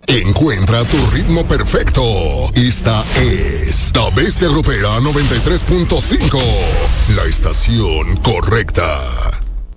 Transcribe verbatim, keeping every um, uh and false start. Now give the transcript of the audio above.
Encuentra tu ritmo perfecto. Esta es La Bestia Grupera noventa y tres punto cinco. La estación correcta.